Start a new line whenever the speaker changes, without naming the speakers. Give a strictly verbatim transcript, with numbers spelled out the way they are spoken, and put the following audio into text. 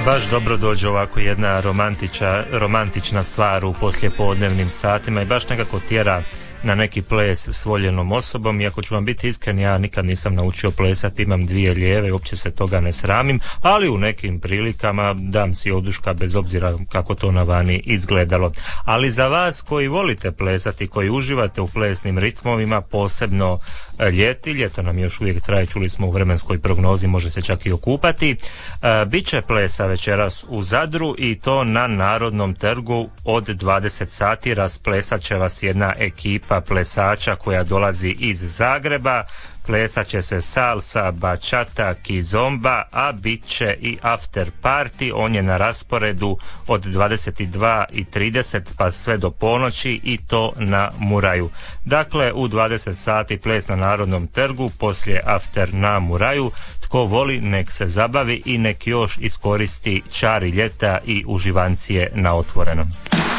Baš dobro dođe ovako jedna romantiča, romantična stvar u poslijepodnevnim satima i baš nekako tjera na neki ples s voljenom osobom. Iako ću vam biti iskren, ja nikad nisam naučio plesati, imam dvije lijeve i uopće se toga ne sramim, ali u nekim prilikama dam si oduška bez obzira kako to na vani izgledalo. Ali za vas koji volite plesati, koji uživate u plesnim ritmovima, posebno ljeti, ljeto nam još uvijek traje, čuli smo u vremenskoj prognozi, može se čak i okupati, e, bit će plesa večeras u Zadru i to na Narodnom trgu od dvadeset sati. Rasplesat će vas jedna ekipa plesača koja dolazi iz Zagreba. Plesat će se salsa, bachata, kizomba, a bit će i after party. On je na rasporedu od dvadeset dva i trideset pa sve do ponoći i to na Muraju. Dakle, u dvadeset sati ples na Narodnom trgu, poslije after na Muraju. Tko voli nek se zabavi i nek još iskoristi čari ljeta i uživancije na otvorenom.